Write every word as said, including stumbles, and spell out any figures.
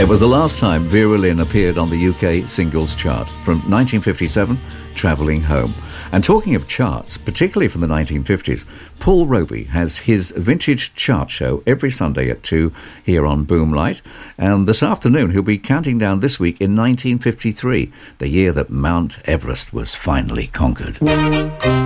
It was the last time Vera Lynn appeared on the U K singles chart from nineteen fifty-seven, Travelling Home. And talking of charts, particularly from the nineteen fifties, Paul Roby has his vintage chart show every Sunday at two here on Boomlight. And this afternoon he'll be counting down this week in nineteen fifty-three, the year that Mount Everest was finally conquered.